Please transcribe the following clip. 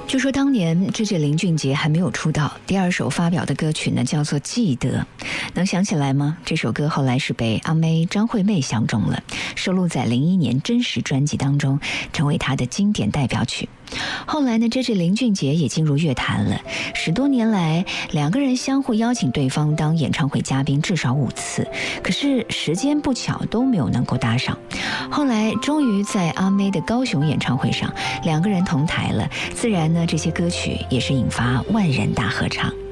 据说当年这林俊杰还没有出道，第二首发表的歌曲呢叫做《记得》，能想起来吗？这首歌后来是被阿妹张惠妹相中了，收录在01年真实专辑当中，成为她的经典代表曲。后来呢，这林俊杰也进入乐坛了，10多年来，两个人相互邀请对方当演唱会嘉宾至少5次，可是时间不巧都没有能够搭上。后来终于在阿妹的高雄演唱会上，两个人同台了，自然呢，这些歌曲也是引发万人大合唱。